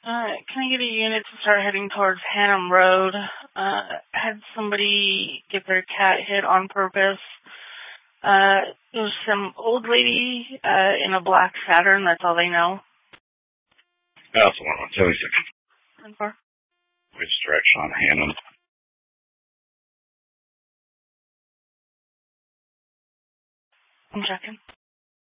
Can I get a unit to start heading towards Hannum Road? Had somebody get their cat hit on purpose. There was some old lady in a black Saturn. That's all they know. That's the one on 76. And for? Which direction on Hannum? I'm checking.